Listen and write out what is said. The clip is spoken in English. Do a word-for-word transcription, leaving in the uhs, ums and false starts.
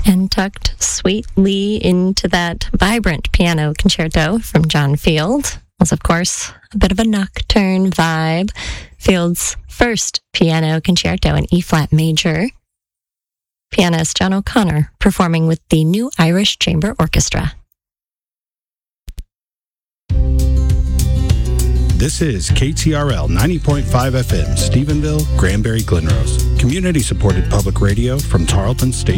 And tucked sweetly into that vibrant piano concerto from John Field was, of course, a bit of a nocturne vibe. Field's first piano concerto in E-flat major. Pianist John O'Connor performing with the New Irish Chamber Orchestra. This is K T R L ninety point five F M, Stephenville, Granbury, Glen Rose. Community-supported public radio from Tarleton State